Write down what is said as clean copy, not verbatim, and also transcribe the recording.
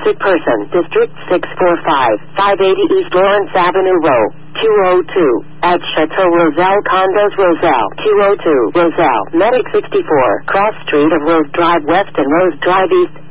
Sick person, District 645, 580 East Lawrence Avenue, Row 202, at Chateau Roselle Condos, Roselle, 202, Roselle, Medic 64, Cross Street of Rose Drive West and Rose Drive East.